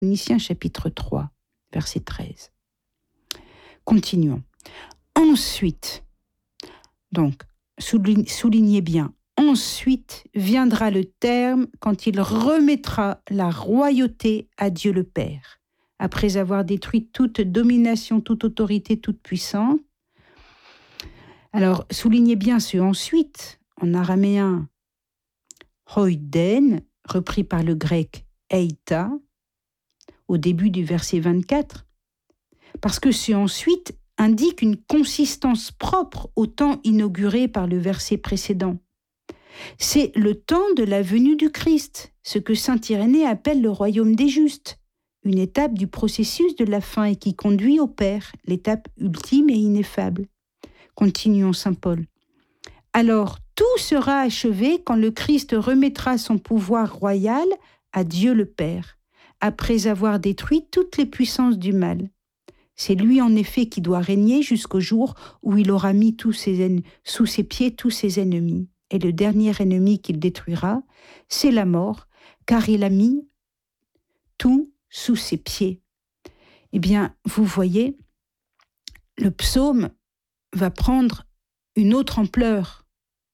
Thessaloniciens chapitre 3, verset 13. Continuons. Ensuite, donc, soulignez bien, ensuite viendra le terme quand il remettra la royauté à Dieu le Père, après avoir détruit toute domination, toute autorité, toute puissance. Alors, soulignez bien ce ensuite, en araméen, hoiden, repris par le grec eita, au début du verset 24, parce que ce ensuite indique une consistance propre au temps inauguré par le verset précédent. C'est le temps de la venue du Christ, ce que saint Irénée appelle le royaume des justes, une étape du processus de la fin et qui conduit au Père, l'étape ultime et ineffable. Continuons saint Paul. Alors tout sera achevé quand le Christ remettra son pouvoir royal à Dieu le Père, après avoir détruit toutes les puissances du mal. C'est lui en effet qui doit régner jusqu'au jour où il aura mis sous ses pieds tous ses ennemis. Et le dernier ennemi qu'il détruira, c'est la mort, car il a mis tout sous ses pieds. Eh bien, vous voyez, le psaume va prendre une autre ampleur.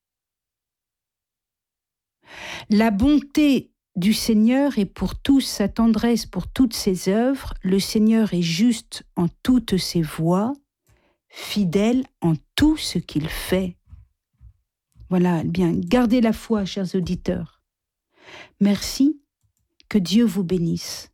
La bonté du Seigneur est pour tous, sa tendresse pour toutes ses œuvres. Le Seigneur est juste en toutes ses voies, fidèle en tout ce qu'il fait. Voilà, bien, gardez la foi, chers auditeurs. Merci, que Dieu vous bénisse.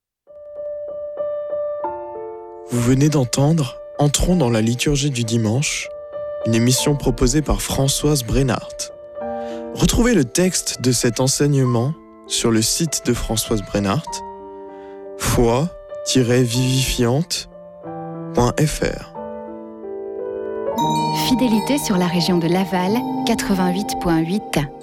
Vous venez d'entendre Entrons dans la liturgie du dimanche, une émission proposée par Françoise Brennart. Retrouvez le texte de cet enseignement sur le site de Françoise Brennart, foi-vivifiante.fr. Fidélité sur la région de Laval, 88.8.